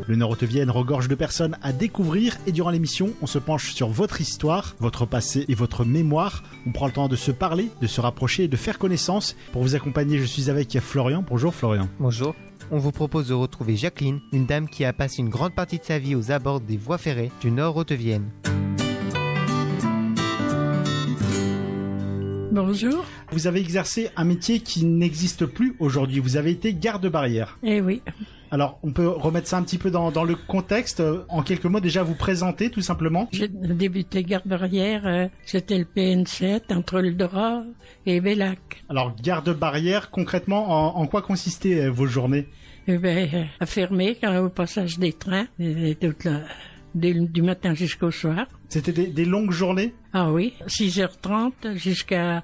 Le Nord-Haute-Vienne regorge de personnes à découvrir et durant l'émission, on se penche sur votre histoire, votre passé et votre mémoire. On prend le temps de se parler, de se rapprocher et de faire connaissance. Pour vous accompagner, je suis avec Florian. Bonjour Florian. Bonjour. On vous propose de retrouver Jacqueline, une dame qui a passé une grande partie de sa vie aux abords des voies ferrées du Nord-Haute-Vienne. Bonjour. Vous avez exercé un métier qui n'existe plus aujourd'hui. Vous avez été garde-barrière. Eh oui. Alors, on peut remettre ça un petit peu dans le contexte. En quelques mots, déjà, vous présenter tout simplement. J'ai débuté garde-barrière, c'était le PN7 entre le Dora et Bellac. Alors, garde-barrière, concrètement, en quoi consistaient vos journées? Eh ben, à fermer au passage des trains, du matin jusqu'au soir. C'était des longues journées? Ah oui, 6h30 jusqu'à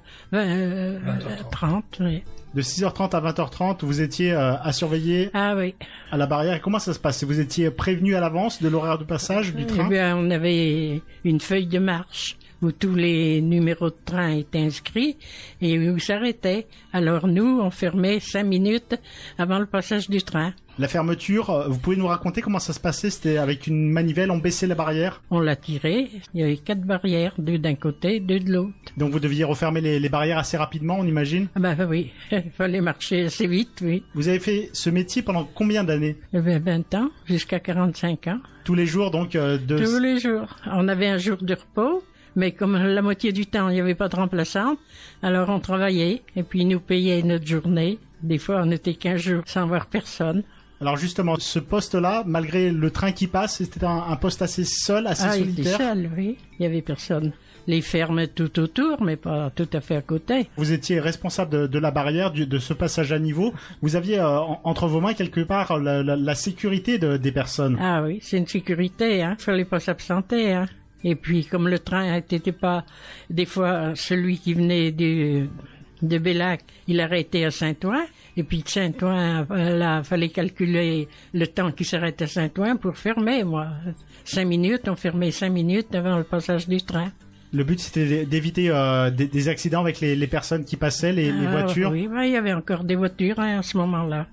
20h30, oui. De 6h30 à 20h30, vous étiez à surveiller à la barrière. Et comment ça se passait? Vous étiez prévenu à l'avance de l'horaire de passage du train? Eh bien, on avait une feuille de marche où tous les numéros de train étaient inscrits et où s'arrêtaient. Alors nous, on fermait 5 minutes avant le passage du train. La fermeture, vous pouvez nous raconter comment ça se passait? C'était avec une manivelle, on baissait la barrière? On l'a tirée, il y avait 4 barrières, 2 d'un côté, 2 de l'autre. Donc vous deviez refermer les barrières assez rapidement, on imagine? Ah ben oui, il fallait marcher assez vite, oui. Vous avez fait ce métier pendant combien d'années? 20 ans, jusqu'à 45 ans. Tous les jours donc Tous les jours. On avait un jour de repos, mais comme la moitié du temps, il n'y avait pas de remplaçante, alors on travaillait, et puis ils nous payaient notre journée. Des fois, on était 15 jours sans voir personne. Alors justement, ce poste-là, malgré le train qui passe, c'était un poste assez seul, assez solitaire. Il était seul, oui. Il y avait personne. Les fermes tout autour, mais pas tout à fait à côté. Vous étiez responsable de la barrière, de ce passage à niveau. Vous aviez entre vos mains quelque part la sécurité des personnes. Ah oui, c'est une sécurité, hein. Fallait pas s'absenter, hein. Et puis, comme le train n'était pas, des fois, celui qui venait de Bellac, il arrêtait à Saint-Ouen. Et puis de Saint-Ouen, là, fallait calculer le temps qui s'arrête à Saint-Ouen pour fermer, moi. 5 minutes, on fermait 5 minutes avant le passage du train. Le but, c'était d'éviter des accidents avec les personnes qui passaient, les voitures. Oui, il y avait encore des voitures à ce moment-là.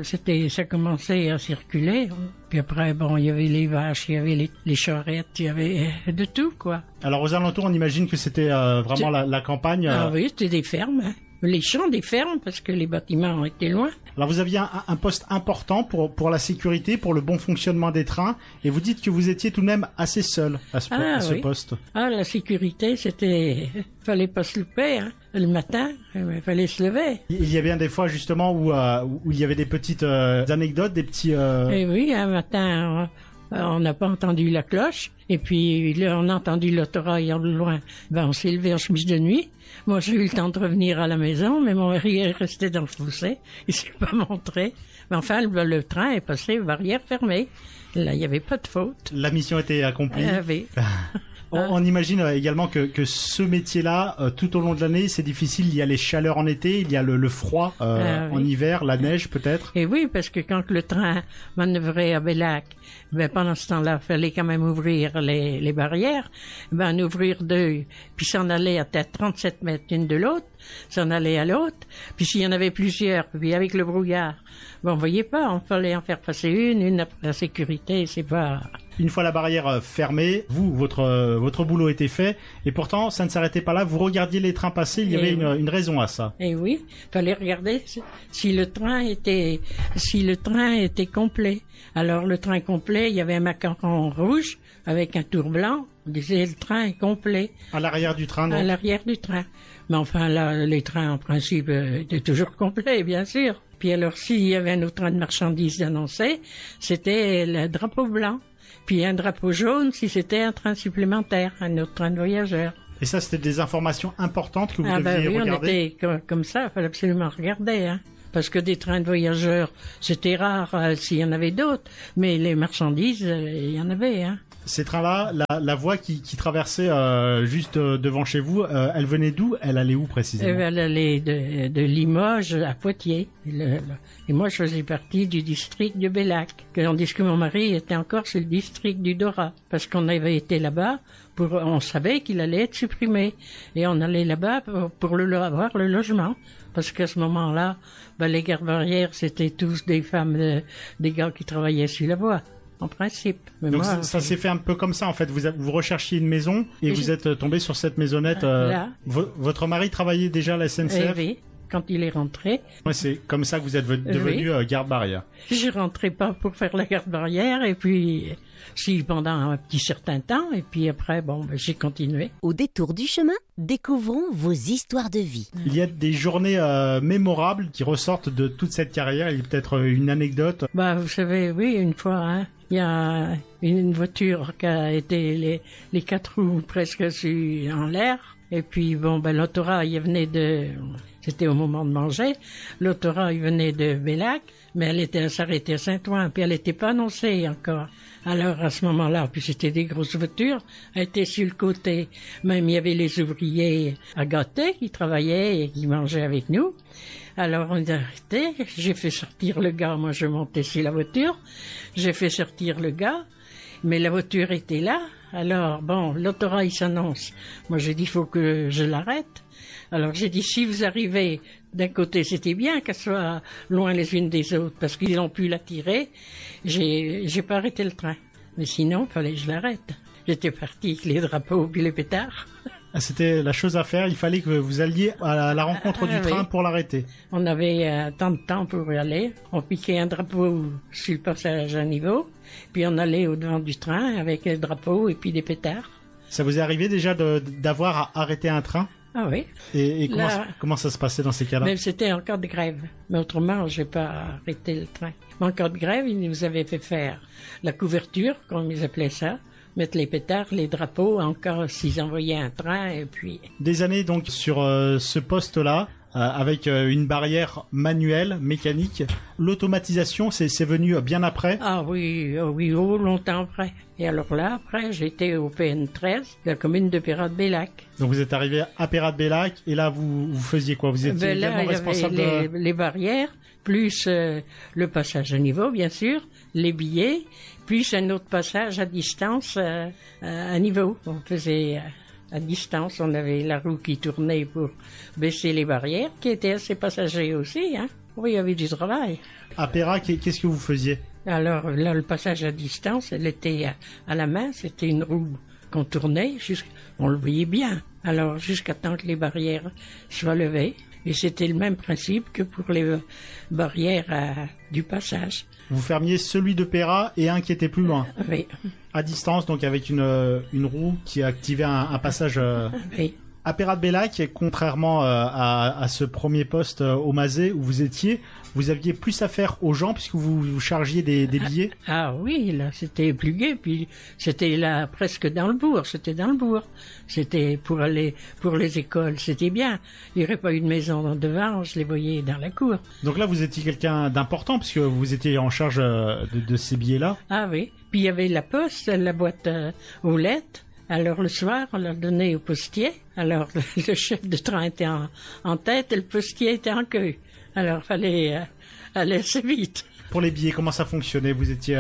Ça commençait à circuler. Puis après, il y avait les vaches, il y avait les charrettes, il y avait de tout, quoi. Alors aux alentours, on imagine que c'était vraiment la campagne. Ah oui, c'était des fermes, hein. Les champs des fermes, parce que les bâtiments étaient loin. Alors vous aviez un poste important pour la sécurité, pour le bon fonctionnement des trains, et vous dites que vous étiez tout de même assez seul à ce poste. Ah, la sécurité, fallait pas se louper, hein. Le matin, il fallait se lever. Il y a bien des fois justement où il y avait des petites anecdotes, des petits... Eh oui, un matin... On n'a pas entendu la cloche, et puis là, on a entendu l'autorail en loin. On s'est levé en chemise de nuit. Moi, j'ai eu le temps de revenir à la maison, mais mon mari est resté dans le fossé. Il s'est pas montré. Mais enfin, le train est passé, barrière fermée. Là, il n'y avait pas de faute. La mission était accomplie. Oui. On imagine également que ce métier-là, tout au long de l'année, c'est difficile. Il y a les chaleurs en été, il y a le froid en hiver, la neige peut-être. Et oui, parce que quand le train manœuvrait à Bellac, pendant ce temps-là, il fallait quand même ouvrir les barrières. En ouvrir 2, puis s'en aller à peut-être 37 mètres l'une de l'autre, s'en aller à l'autre. Puis s'il y en avait plusieurs, puis avec le brouillard, on voyait pas, on fallait en faire passer une après la sécurité, c'est pas... Une fois la barrière fermée, votre boulot était fait, et pourtant ça ne s'arrêtait pas là. Vous regardiez les trains passer, il y avait une raison à ça. Et oui, fallait regarder si le train était complet. Alors le train complet, il y avait un macaron rouge avec un tour blanc. On disait le train est complet. À l'arrière du train, donc. À l'arrière du train. Mais enfin là, les trains en principe étaient toujours complets, bien sûr. Puis alors s'il y avait un autre train de marchandises annoncé, c'était le drapeau blanc. Puis un drapeau jaune si c'était un train supplémentaire, un autre train de voyageurs. Et ça, c'était des informations importantes que vous deviez regarder? On était comme ça, il fallait absolument regarder, hein. Parce que des trains de voyageurs, c'était rare s'il y en avait d'autres, mais les marchandises, il y en avait, hein. Ces trains-là, la voie qui traversait juste devant chez vous, elle venait d'où? Elle allait où précisément? Elle allait de Limoges à Poitiers. Et moi, je faisais partie du district de Bellac. Tandis que mon mari était encore sur le district du Dora. Parce qu'on avait été là-bas, on savait qu'il allait être supprimé. Et on allait là-bas pour avoir le logement. Parce qu'à ce moment-là, les gardes-barrières, c'était tous des femmes, des gars qui travaillaient sur la voie. en principe. Mais Donc moi, ça s'est fait un peu comme ça en fait. Vous recherchiez une maison et vous êtes tombé sur cette maisonnette. Là. Votre mari travaillait déjà à la SNCF. Oui, quand il est rentré. Ouais, c'est comme ça que vous êtes devenu garde-barrière. Je rentrais pas pour faire la garde barrière et puis si pendant un petit certain temps et puis après j'ai continué. Au détour du chemin, découvrons vos histoires de vie. Il y a des journées mémorables qui ressortent de toute cette carrière. Il y a peut-être une anecdote. Vous savez, oui, une fois, il y a une voiture qui a été les quatre roues presque en l'air. Et puis l'autorail il venait c'était au moment de manger, l'autorail il venait de Bellac, mais elle s'arrêtait à Saint-Ouen, puis elle n'était pas annoncée encore. Alors à ce moment-là, puis c'était des grosses voitures, elle était sur le côté. Même il y avait les ouvriers à Gâté qui travaillaient et qui mangeaient avec nous. Alors on est arrêté, j'ai fait sortir le gars, moi je montais sur la voiture, j'ai fait sortir le gars, mais la voiture était là. Alors l'autorail s'annonce. Moi j'ai dit il faut que je l'arrête. Alors j'ai dit si vous arrivez d'un côté c'était bien qu'elles soient loin les unes des autres parce qu'ils ont pu la tirer. J'ai pas arrêté le train. Mais sinon fallait que je l'arrête. J'étais parti avec les drapeaux puis les pétards. C'était la chose à faire, il fallait que vous alliez à la rencontre du train pour l'arrêter. On avait tant de temps pour y aller. On piquait un drapeau sur le passage à niveau, puis on allait au-devant du train avec le drapeau et puis des pétards. Ça vous est arrivé déjà d'avoir à arrêter un train ? Ah oui. Et comment ça se passait dans ces cas-là ? Mais c'était en cas de grève. Mais autrement, j'ai pas arrêté le train. Mais en cas de grève, ils nous avaient fait faire la couverture, comme ils appelaient ça, mettre les pétards, les drapeaux, encore s'ils envoyaient un train, et puis... Des années donc sur ce poste-là, avec une barrière manuelle, mécanique. L'automatisation, c'est venu bien après ? Ah oui, longtemps après. Et alors là, après, j'étais au PN13, la commune de Pérat-de-Bellac. Donc vous êtes arrivé à Pérat-de-Bellac, et là, vous faisiez quoi ? Vous étiez également responsable de... les barrières, plus le passage à niveau, bien sûr, les billets, plus un autre passage à distance à niveau. On faisait... à distance, on avait la roue qui tournait pour baisser les barrières, qui était assez passager aussi, hein. Oui, il y avait du travail. À Pérat, qu'est-ce que vous faisiez ? Alors là, le passage à distance, elle était à la main, c'était une roue qu'on tournait, on le voyait bien. Alors jusqu'à temps que les barrières soient levées. Et c'était le même principe que pour les barrières du passage. Vous fermiez celui de Pérat et un qui était plus loin. Oui. À distance, donc avec une roue qui activait un passage. Oui. À Pérat-de-Bellac, contrairement à ce premier poste au Mazet où vous étiez, vous aviez plus à faire aux gens puisque vous chargiez des billets. Ah oui, là c'était plus gai, puis c'était là presque dans le bourg, C'était pour aller pour les écoles, c'était bien. Il n'y aurait pas eu de maison devant, je les voyais dans la cour. Donc là vous étiez quelqu'un d'important puisque vous étiez en charge de ces billets-là. Ah oui, puis il y avait la poste, la boîte aux lettres. Alors le soir, on leur donnait au postier. Alors le chef de train était en tête et le postier était en queue. Alors fallait aller assez vite. Pour les billets, comment ça fonctionnait ? Vous étiez...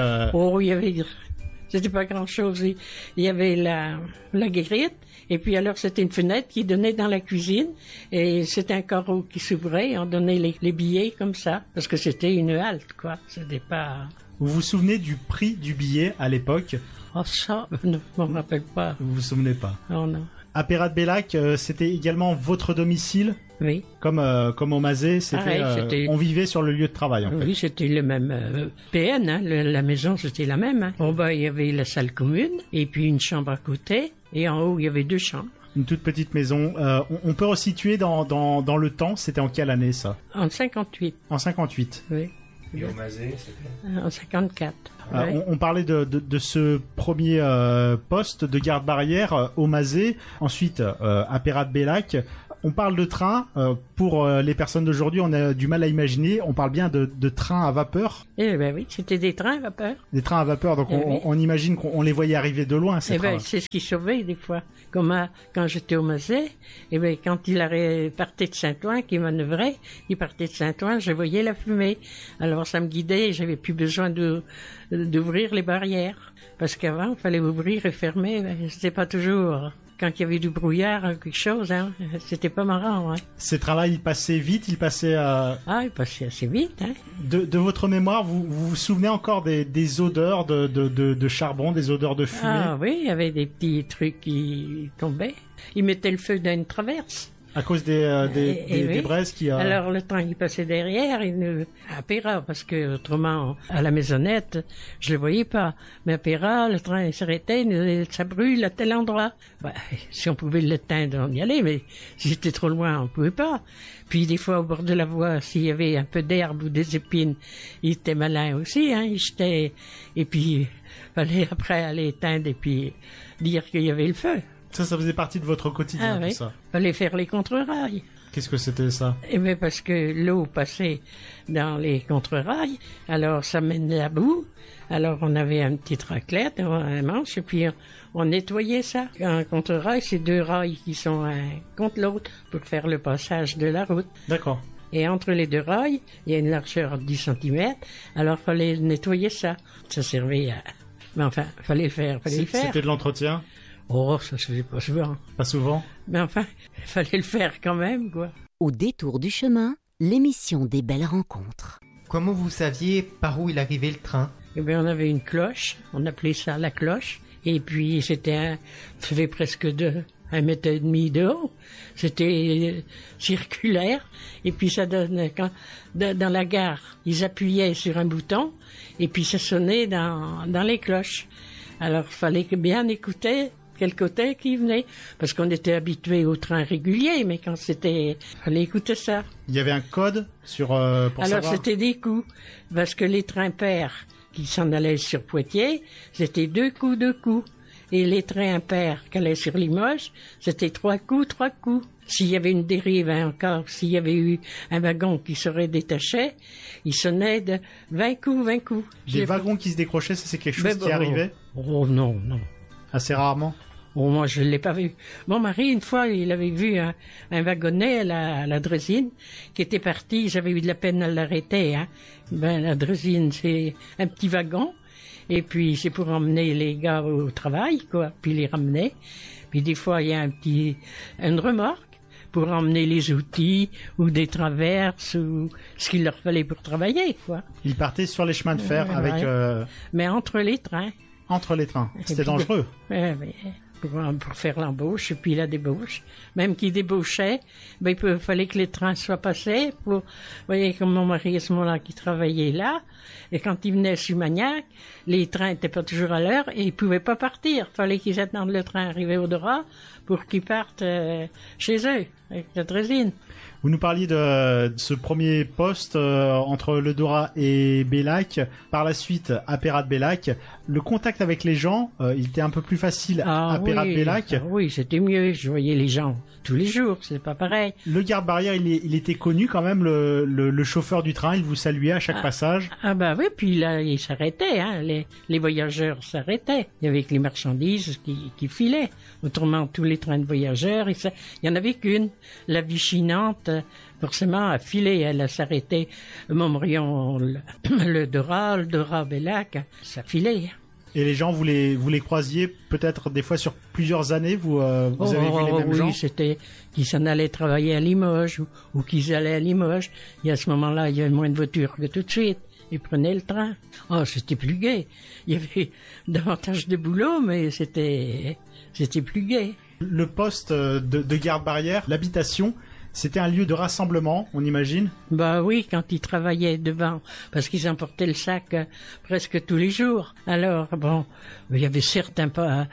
C'était pas grand-chose. Il y avait la guérite, et puis alors c'était une fenêtre qui donnait dans la cuisine, et c'était un carreau qui s'ouvrait, on donnait les billets comme ça, parce que c'était une halte, quoi. C'était pas... Vous vous souvenez du prix du billet à l'époque ? Oh ça, je ne m'en rappelle pas. Vous vous souvenez pas ? Oh non. À Pérat-de-Bellac, c'était également votre domicile ? Oui. Comme au Mazet, on vivait sur le lieu de travail en fait. Oui, c'était le même PN, hein, la maison c'était la même. Hein. En bas il y avait la salle commune et puis une chambre à côté et en haut il y avait 2 chambres. Une toute petite maison. On peut resituer dans le temps, c'était en quelle année ça ? En 58. En 58. Oui. Et au Mazet, c'était en 54. Ouais. On parlait de ce premier poste de garde-barrière au Mazet, ensuite à Pérat-de-Bellac. On parle de train, pour les personnes d'aujourd'hui, on a du mal à imaginer, on parle bien de trains à vapeur. Eh ben oui, c'était des trains à vapeur. Des trains à vapeur, donc on imagine qu'on les voyait arriver de loin, ces trains. C'est ce qui sauvait des fois. Comme quand j'étais au Mazet, quand il partait de Saint-Ouen, qu'il manœuvrait, il partait de Saint-Ouen, je voyais la fumée. Alors ça me guidait, j'avais plus besoin d'ouvrir les barrières. Parce qu'avant, il fallait ouvrir et fermer, c'était pas toujours quand il y avait du brouillard ou quelque chose, hein, c'était pas marrant. Hein. Ces trains-là, ils passaient vite, ils passaient... Ah, il passait assez vite. Hein. De votre mémoire, vous souvenez encore des odeurs de charbon, des odeurs de fumée? Ah oui, il y avait des petits trucs qui tombaient. Ils mettaient le feu dans une traverse. À cause des braises qui... Alors le train qui passait derrière, il nous... à Péra, parce que autrement, à la maisonnette, je le voyais pas. Mais à Péra, le train s'arrêtait, ça brûle à tel endroit. Bah, si on pouvait l'éteindre, on y allait, mais si c'était trop loin, on pouvait pas. Puis des fois, au bord de la voie, s'il y avait un peu d'herbe ou des épines, il était malin aussi, hein, il jetait... Et puis, fallait après aller éteindre et puis dire qu'il y avait le feu. Ça faisait partie de votre quotidien, ah, oui. tout ça. Fallait faire les contre-rails. Qu'est-ce que c'était ça? Eh bien, parce que l'eau passait dans les contre-rails, alors ça mène la boue. Alors on avait un petit raclette, un manche, et puis on nettoyait ça. Un contre-rail, c'est 2 rails qui sont un contre l'autre pour faire le passage de la route. D'accord. Et entre les 2 rails, il y a une largeur de 10 cm, alors fallait nettoyer ça. Ça servait à... Mais enfin, fallait le faire, C'était de l'entretien? Oh, ça se faisait pas souvent. Pas souvent? Mais enfin, il fallait le faire quand même, quoi. Au détour du chemin, l'émission des belles rencontres. Comment vous saviez par où il arrivait le train? Eh bien, on avait une cloche, on appelait ça la cloche, et puis ça faisait presque 1,5 mètre de haut. C'était circulaire, et puis ça donnait, dans la gare, ils appuyaient sur un bouton, et puis ça sonnait dans les cloches. Alors, il fallait bien écouter quel côté qui venait, parce qu'on était habitué au train régulier, mais quand fallait écouter ça. Il y avait un code pour savoir? Alors c'était des coups, parce que les trains pairs qui s'en allaient sur Poitiers, c'était 2 coups, 2 coups. Et les trains impairs qui allaient sur Limoges, c'était 3 coups, 3 coups. S'il y avait une dérive, hein, encore, s'il y avait eu un wagon qui serait détaché, il sonnait de 20 coups, 20 coups. Les wagons qui se décrochaient, c'est quelque chose qui arrivait? Oh non, non. Assez rarement? Oh, moi, je ne l'ai pas vu. Mon mari, une fois, il avait vu un wagonnet à la Drésine qui était parti. J'avais eu de la peine à l'arrêter. Hein. Ben, la Drésine, c'est un petit wagon. Et puis, c'est pour emmener les gars au travail, quoi. Puis les ramener. Puis des fois, il y a une remorque pour emmener les outils ou des traverses ou ce qu'il leur fallait pour travailler, quoi. Ils partaient sur les chemins de fer avec... Mais entre les trains. Entre les trains. C'était dangereux. Mais pour faire l'embauche et puis la débauche. Même qui débauchait, ben, il fallait que les trains soient passés. Vous voyez, comme mon mari à ce moment-là qui travaillait là, et quand il venait sur Magnac, les trains n'étaient pas toujours à l'heure et ils pouvaient pas partir. Il fallait qu'ils attendent le train arriver au Dora pour qu'ils partent chez eux, avec la Drésine. Vous nous parliez de ce premier poste entre le Dora et Bellac. Par la suite, à Péra de Bellac, le contact avec les gens, il était un peu plus facile à Péra de Bellac. Oui, c'était mieux. Je voyais les gens tous les jours, c'est pas pareil. Le garde-barrière, il était connu quand même, le chauffeur du train, il vous saluait à chaque passage. Ah bah oui, puis là, il s'arrêtait, hein, les voyageurs s'arrêtaient. Il y avait que les marchandises qui filaient. Autrement, tous les trains de voyageurs, il y en avait qu'une, la Vichinante, forcément, a filé, elle s'arrêtait. Montmorillon, le Dora Bellac, ça filait. Et les gens, vous les croisiez peut-être des fois sur plusieurs années, vous avez vu les mêmes gens? Oui, c'était qu'ils s'en allaient travailler à Limoges ou qu'ils allaient à Limoges. Et à ce moment-là, il y avait moins de voitures que tout de suite. Ils prenaient le train. Oh, c'était plus gai. Il y avait davantage de boulot, mais c'était plus gai. Le poste de garde-barrière, l'habitation, c'était un lieu de rassemblement, on imagine? Bah oui, quand ils travaillaient devant, parce qu'ils emportaient le sac presque tous les jours. Alors, bon, il y avait certains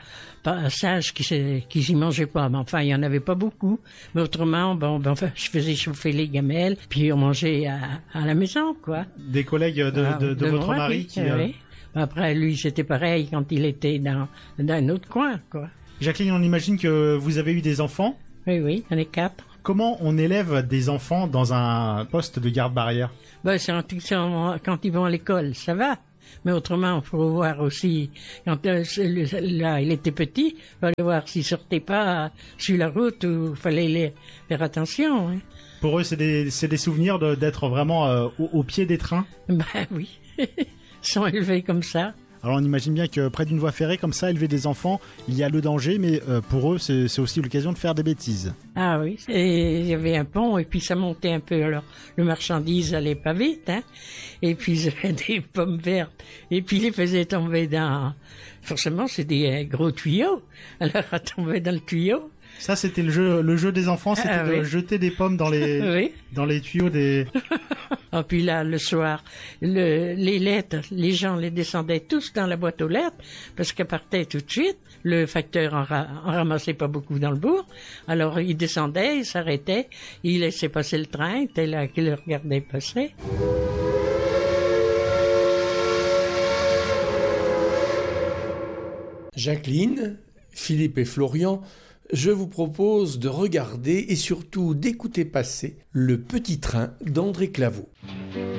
passages qui y mangeaient pas, mais enfin, il y en avait pas beaucoup. Mais autrement, enfin, je faisais chauffer les gamelles, puis on mangeait à la maison, quoi. Des collègues de votre mari qui... Oui. Après, lui, c'était pareil quand il était dans un autre coin, quoi. Jacqueline, on imagine que vous avez eu des enfants? Oui, il y en a 4. Comment on élève des enfants dans un poste de garde-barrière? Ben, quand ils vont à l'école, ça va. Mais autrement, il faut voir aussi, quand là, il était petit, il fallait voir s'il sortait pas sur la route où il fallait faire attention. Hein. Pour eux, c'est des souvenirs d'être vraiment au pied des trains? Ben oui, ils sont élevés comme ça. Alors on imagine bien que près d'une voie ferrée comme ça, élever des enfants, il y a le danger, mais pour eux c'est aussi l'occasion de faire des bêtises. Ah oui, et il y avait un pont et puis ça montait un peu. Alors le marchandise allait pas vite, hein. Et puis ils avaient des pommes vertes et puis ils les faisaient tomber dans... Forcément c'est des gros tuyaux. Alors elles tombaient dans le tuyau. Ça c'était le jeu des enfants, c'était de oui. jeter des pommes dans les Oui. dans les tuyaux des... Et puis là, le soir, les lettres, les gens les descendaient tous dans la boîte aux lettres parce qu'elles partaient tout de suite. Le facteur en ramassait pas beaucoup dans le bourg. Alors, il descendait, il s'arrêtait, il laissait passer le train, il était là qu'il le regardait passer. Jacqueline, Philippe et Florian, je vous propose de regarder et surtout d'écouter passer Le Petit Train d'André Claveau.